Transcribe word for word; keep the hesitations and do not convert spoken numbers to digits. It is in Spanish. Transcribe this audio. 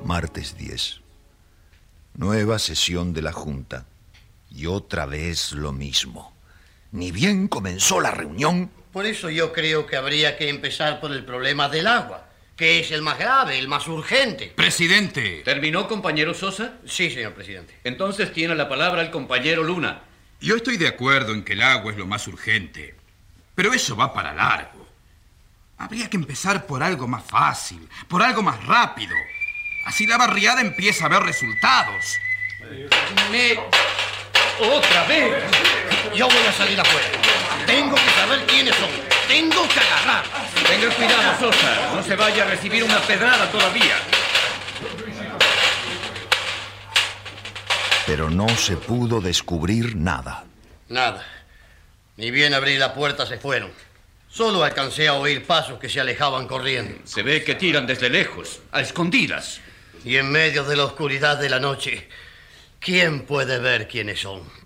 Martes diez. Nueva sesión de la Junta. Y otra vez lo mismo. Ni bien comenzó la reunión. Por eso yo creo que habría que empezar por el problema del agua, que es el más grave, el más urgente. Presidente. ¿Terminó, compañero Sosa? Sí, señor presidente. Entonces tiene la palabra el compañero Luna. Yo estoy de acuerdo en que el agua es lo más urgente, pero eso va para largo. Habría que empezar por algo más fácil, por algo más rápido. Así la barriada empieza a ver resultados. Me... ¡Otra vez! Yo voy a salir afuera. Tengo que saber quiénes son. Tengo que agarrar. Tenga cuidado, Sosa. No se vaya a recibir una pedrada todavía. Pero no se pudo descubrir nada. Nada. Ni bien abrí la puerta se fueron. Solo alcancé a oír pasos que se alejaban corriendo. Se ve que tiran desde lejos, a escondidas. Y en medio de la oscuridad de la noche, ¿quién puede ver quiénes son?